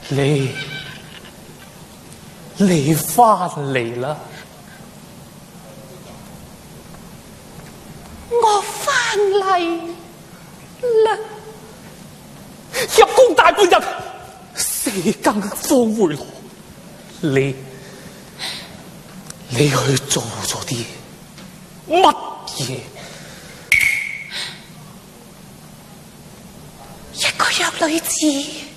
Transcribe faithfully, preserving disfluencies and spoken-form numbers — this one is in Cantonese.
你你翻嚟啦！ 我翻嚟啦！ 入宮大半日，四更方回來。你你去做咗啲乜嘢？ 一個弱女子。